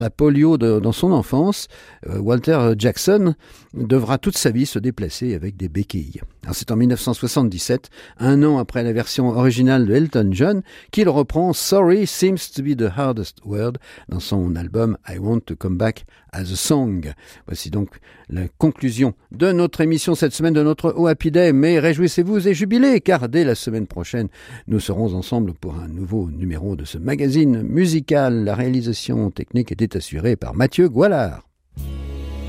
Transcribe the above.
La polio dans son enfance, Walter Jackson devra toute sa vie se déplacer avec des béquilles. Alors c'est en 1977, un an après la version originale de Elton John, qu'il reprend Sorry Seems to be the Hardest Word dans son album I Want to Come Back as a Song. Voici donc la conclusion de notre émission cette semaine, de notre Oh Happy Day. Mais réjouissez-vous et jubilez, car dès la semaine prochaine, nous serons ensemble pour un nouveau numéro de ce magazine musical. La réalisation technique était assurée par Mathieu Goualard.